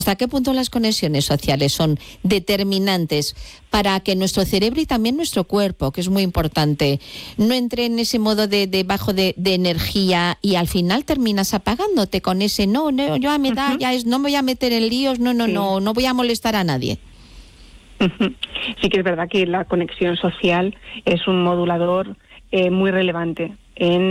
¿Hasta qué punto las conexiones sociales son determinantes para que nuestro cerebro y también nuestro cuerpo, que es muy importante, no entre en ese modo de bajo de energía y al final terminas apagándote con ese no, yo a mi edad no me voy a meter en líos, no voy a molestar a nadie? Sí que es verdad que la conexión social es un modulador muy relevante en